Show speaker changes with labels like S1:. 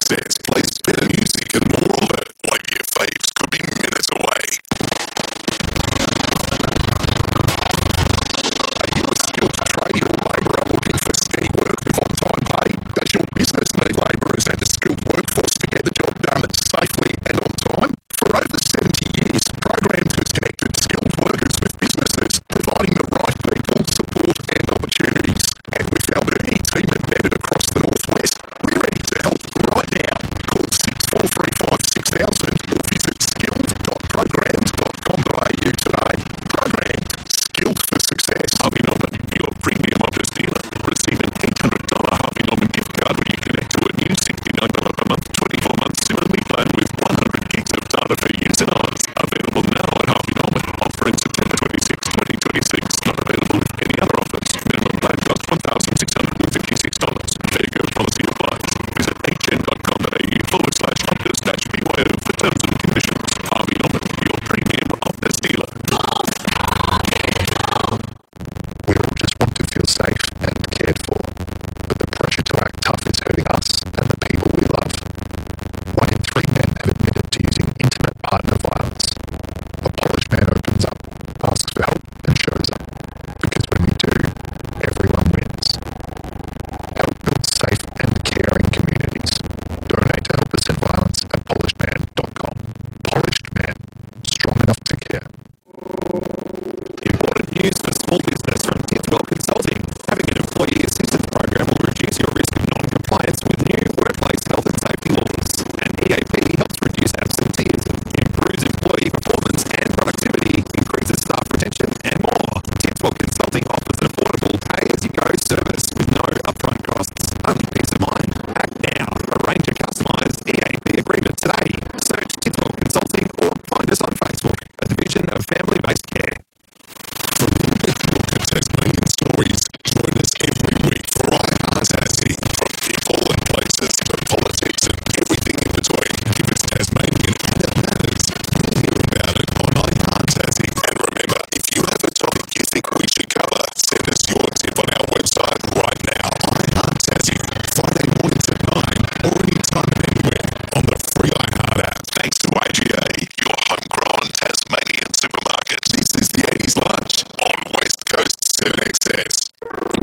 S1: Success plays better music and more alert. Maybe your faves could be minutes away. Are you a skilled trade or labourer looking for steady work with on-time pay? Does your business need labourers and a skilled workforce to get the job done safely and on time? For over 70 years, Programs has connected skilled workers with businesses, providing the right people, support and opportunities. And with our learning team embedded across the Northwest, we're ready to help right now. Call 6435 6000 or visit skilled.programs.com.au today. Programmed, skilled for success. Harvey Norman, your premium office dealer. Receive an $800 Harvey Norman gift card when you connect to a new $69 per month, 24-month similarly plan with 100 gigs of data per user hours. Available now at Harvey Norman. Offer in September 26, 2026. Not available with any other offers. Minimum plan cost $1,656. Fair policy applies. Visit hn.com.au/office/BYO for terms and conditions. Harvey Norman, your premium office dealer. We all just want to feel safe and cared for, but the pressure to act tough is hurting us and the people we love. 1 in 3 men have admitted to using intimate partner violence. A polished man opens up, asks for help and shows up. Because when we do, everyone wins. Help build safe and caring communities. Donate to Help Us End Violence at polishedman.com. Polished Man, strong enough to care. Important news for small business from Titswell Consulting. Having an employee assistance program will reduce your risk of non-compliance with new workplace health and safety laws. And EAP helps reduce absenteeism, improves employee performance and productivity, increases staff retention, and more. Titswell Consulting offers an affordable pay-as-you-go service with no upfront costs. Only peace of mind. Act now. Arrange a customised EAP agreement today. Search Titswell Consulting or find us on Facebook, a division of Family-Based Care. From Tasmanian stories, join us every week for iHeartAssie. From people and places to politics and everything in between. If it's Tasmanian, that matters. We'll hear about it on iHeartAssie. And remember, if you have a topic you think we should cover, send us your tip on our website right now. iHeartAssie, Friday mornings at 9 or anytime and anywhere on the free iHeart app. Thanks to AGA, your homegrown Tasmanian supermarket. This is the 80s lunch on West Coast 7XS.